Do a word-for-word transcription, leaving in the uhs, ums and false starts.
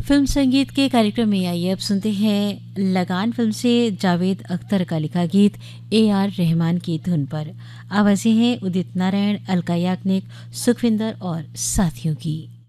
Film संगीत के कार्यक्रम में आइए अब सुनते हैं लगान फिल्म से जावेद अख्तर का लिखा गीत ए आर रहमान की धुन पर। आवाजें हैं उदित नारायण, अलका याग्निक, सुखविंदर और साथियों की।